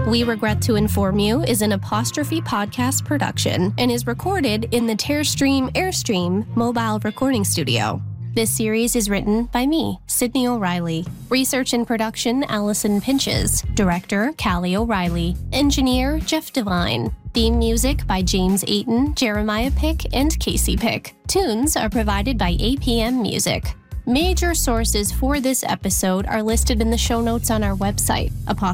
We Regret to Inform You is an Apostrophe podcast production and is recorded in the Terrestream Airstream mobile recording studio. This series is written by me, Sydney O'Reilly. Research and production, Allison Pinches. Director, Callie O'Reilly. Engineer, Jeff Devine. Theme music by James Ayton, Jeremiah Pick, and Casey Pick. Tunes are provided by APM Music. Major sources for this episode are listed in the show notes on our website,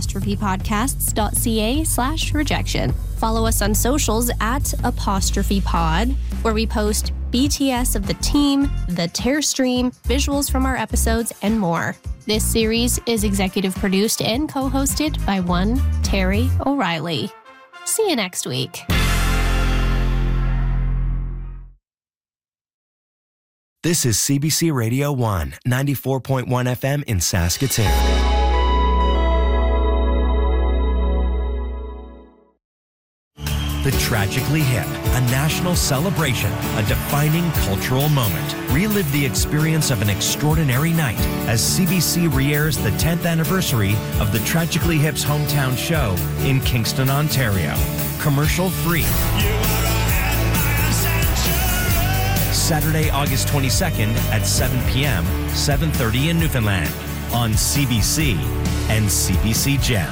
apostrophepodcasts.ca/rejection. Follow us on socials at @apostrophepod, where we post BTS of the team, the Terrestream, visuals from our episodes, and more. This series is executive produced and co-hosted by one Terry O'Reilly. See you next week. This is CBC Radio 1, 94.1 FM in Saskatoon. The Tragically Hip, a national celebration, a defining cultural moment. Relive the experience of an extraordinary night as CBC re-airs the 10th anniversary of the Tragically Hip's hometown show in Kingston, Ontario. Commercial free. Saturday, August 22nd at 7 p.m., 7:30 in Newfoundland on CBC and CBC Gem.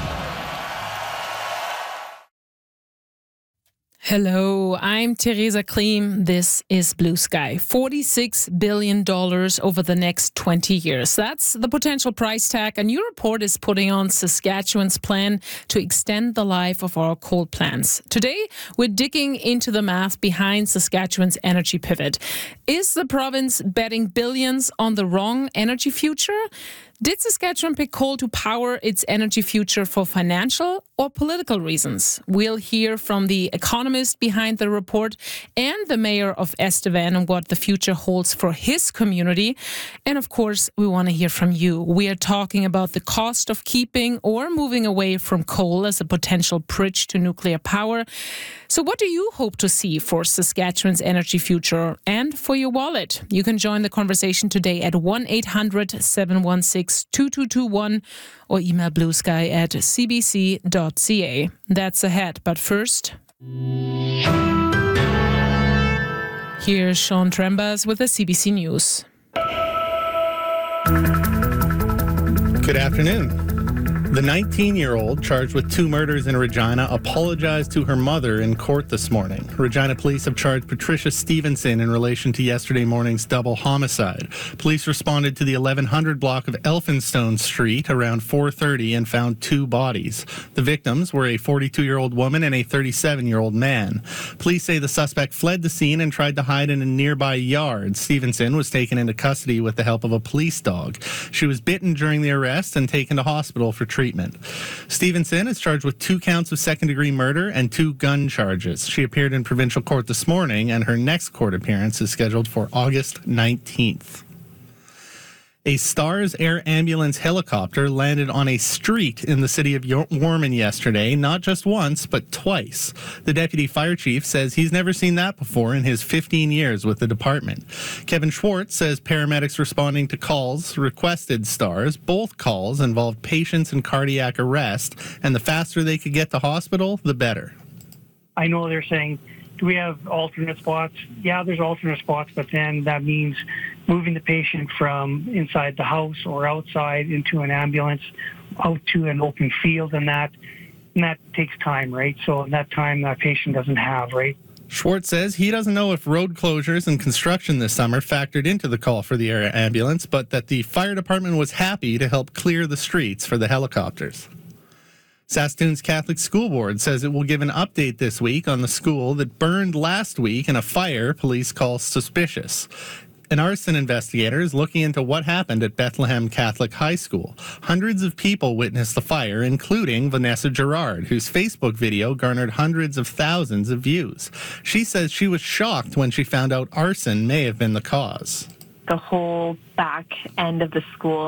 Hello, I'm Theresa Klim. This is Blue Sky. $46 billion over the next 20 years. That's the potential price tag a new report is putting on Saskatchewan's plan to extend the life of our coal plants. Today, we're digging into the math behind Saskatchewan's energy pivot. Is the province betting billions on the wrong energy future? Did Saskatchewan pick coal to power its energy future for financial or political reasons? We'll hear from the economist behind the report and the mayor of Estevan on what the future holds for his community. And of course, we want to hear from you. We are talking about the cost of keeping or moving away from coal as a potential bridge to nuclear power. So what do you hope to see for Saskatchewan's energy future and for your wallet? You can join the conversation today at 1-800-716-2221 or email bluesky@cbc.ca. That's ahead, but first, here's Sean Trembas with the CBC News. Good afternoon. The 19-year-old charged with 2 murders in Regina apologized to her mother in court this morning. Regina police have charged Patricia Stevenson in relation to yesterday morning's double homicide. Police responded to the 1100 block of Elphinstone Street around 4:30 and found 2 bodies. The victims were a 42-year-old woman and a 37-year-old man. Police say the suspect fled the scene and tried to hide in a nearby yard. Stevenson was taken into custody with the help of a police dog. She was bitten during the arrest and taken to hospital for treatment. Stevenson is charged with 2 counts of second-degree murder and 2 gun charges. She appeared in provincial court this morning, and her next court appearance is scheduled for August 19th. A Stars Air ambulance helicopter landed on a street in the city of Warman yesterday, not just once, but twice. The deputy fire chief says he's never seen that before in his 15 years with the department. Kevin Schwartz says paramedics responding to calls requested Stars. Both calls involved patients in cardiac arrest, and the faster they could get to hospital, the better. I know they're saying, do we have alternate spots? Yeah, there's alternate spots, but then that means moving the patient from inside the house or outside into an ambulance out to an open field, and that takes time, right? So that time that patient doesn't have, right? Schwartz says he doesn't know if road closures and construction this summer factored into the call for the air ambulance, but that the fire department was happy to help clear the streets for the helicopters. Saskatoon's Catholic School Board says it will give an update this week on the school that burned last week in a fire police call suspicious. An arson investigator is looking into what happened at Bethlehem Catholic High School. Hundreds of people witnessed the fire, including Vanessa Gerard, whose Facebook video garnered hundreds of thousands of views. She says she was shocked when she found out arson may have been the cause. The whole back end of the school